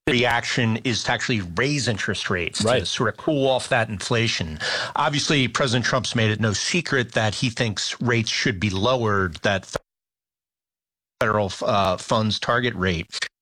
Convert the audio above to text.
reaction is to actually raise interest rates to sort of cool off that inflation. Obviously, President Trump's made it no secret that he thinks rates should be lowered, that federal funds target rate.